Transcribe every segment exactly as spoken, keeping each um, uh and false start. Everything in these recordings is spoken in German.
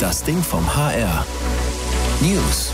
Das Ding vom H R. News.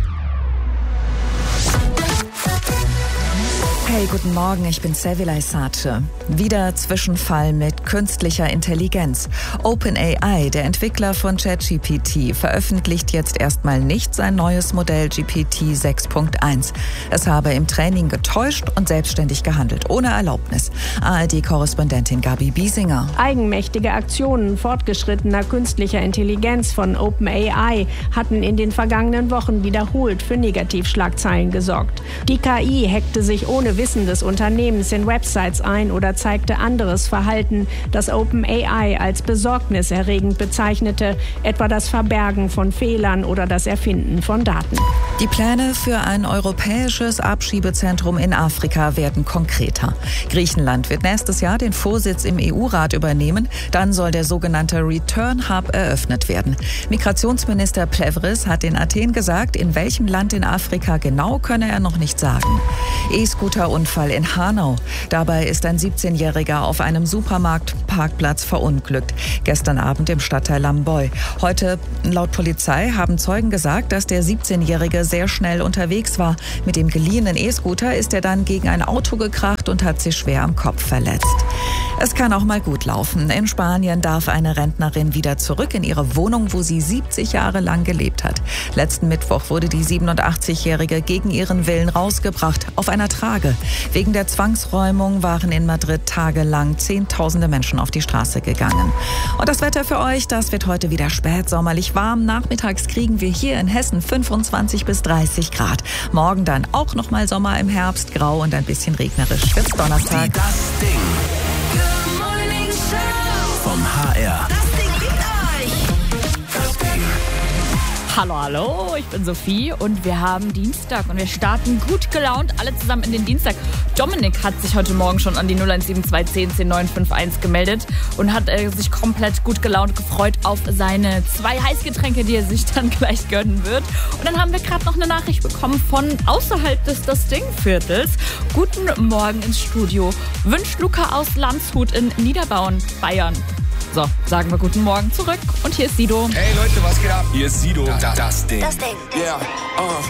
Hey, guten Morgen, ich bin Sevilay Sace. Wieder Zwischenfall mit künstlicher Intelligenz. OpenAI, der Entwickler von ChatGPT, veröffentlicht jetzt erstmal nicht sein neues Modell G P T sechs Punkt eins. Es habe im Training getäuscht und selbstständig gehandelt, ohne Erlaubnis. A R D-Korrespondentin Gabi Biesinger. Eigenmächtige Aktionen fortgeschrittener künstlicher Intelligenz von OpenAI hatten in den vergangenen Wochen wiederholt für Negativschlagzeilen gesorgt. Die K I hackte sich ohne Wissen des Unternehmens in Websites ein oder zeigte anderes Verhalten, das OpenAI als besorgniserregend bezeichnete, etwa das Verbergen von Fehlern oder das Erfinden von Daten. Die Pläne für ein europäisches Abschiebezentrum in Afrika werden konkreter. Griechenland wird nächstes Jahr den Vorsitz im E U-Rat übernehmen. Dann soll der sogenannte Return Hub eröffnet werden. Migrationsminister Plevris hat in Athen gesagt, in welchem Land in Afrika genau könne er noch nicht sagen. E-Scooter-Unfall in Hanau. Dabei ist ein siebzehnjähriger auf einem Supermarktparkplatz verunglückt. Gestern Abend im Stadtteil Lamboy. Heute, laut Polizei, haben Zeugen gesagt, dass der siebzehnjährige sehr schnell unterwegs war. Mit dem geliehenen E-Scooter ist er dann gegen ein Auto gekracht und hat sich schwer am Kopf verletzt. Es kann auch mal gut laufen. In Spanien darf eine Rentnerin wieder zurück in ihre Wohnung, wo sie siebzig Jahre lang gelebt hat. Letzten Mittwoch wurde die siebenundachtzigjährige gegen ihren Willen rausgebracht, auf einer Trage. Wegen der Zwangsräumung waren in Madrid tagelang Zehntausende Menschen auf die Straße gegangen. Und das Wetter für euch, das wird heute wieder spätsommerlich warm. Nachmittags kriegen wir hier in Hessen fünfundzwanzig bis dreißig Grad. Morgen dann auch noch mal Sommer im Herbst, grau und ein bisschen regnerisch. Bis Donnerstag. Die Das Ding. Good Morning Show. Vom H R. Das Ding liebt euch. Das Ding. Hallo, hallo, ich bin Sophie und wir haben Dienstag und wir starten gut gelaunt alle zusammen in den Dienstag. Dominik hat sich heute Morgen schon an die null eins sieben zwei zehn zehn neun fünf eins gemeldet und hat äh, sich komplett gut gelaunt gefreut auf seine zwei Heißgetränke, die er sich dann gleich gönnen wird. Und dann haben wir gerade noch eine Nachricht bekommen von außerhalb des Das Ding-Viertels. Guten Morgen ins Studio. Wünscht Luca aus Landshut in Niederbauen, Bayern. So, sagen wir guten Morgen zurück und hier ist Sido. Hey Leute, was geht ab? Hier ist Sido. Das, das Ding. Das Ding. Yeah. Uh.